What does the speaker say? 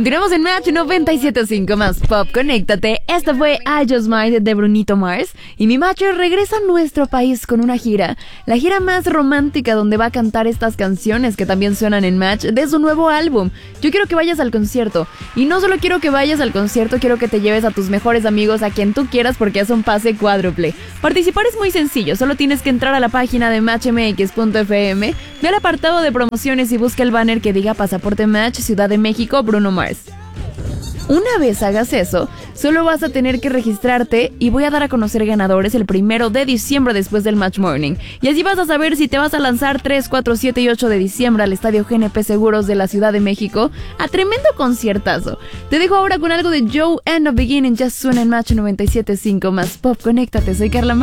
Continuamos en Match 97.5 más Pop. Conéctate. Esta fue I Just Might de Bruno Mars. Y mi macho regresa a nuestro país con una gira. La gira más romántica donde va a cantar estas canciones que también suenan en Match de su nuevo álbum. Yo quiero que vayas al concierto. Y no solo quiero que vayas al concierto, quiero que te lleves a tus mejores amigos, a quien tú quieras, porque es un pase cuádruple. Participar es muy sencillo. Solo tienes que entrar a la página de matchmx.fm, ve al apartado de promociones y busca el banner que diga Pasaporte Match Ciudad de México Bruno Mars. Una vez hagas eso, solo vas a tener que registrarte y voy a dar a conocer ganadores el 1 de diciembre después del Match Morning. Y así vas a saber si te vas a lanzar 3, 4, 7 y 8 de diciembre al Estadio GNP Seguros de la Ciudad de México a tremendo conciertazo. Te dejo ahora con algo de Joe and the Beginning, ya suena en Match 97.5 más Pop. Conéctate, soy Carla Mar.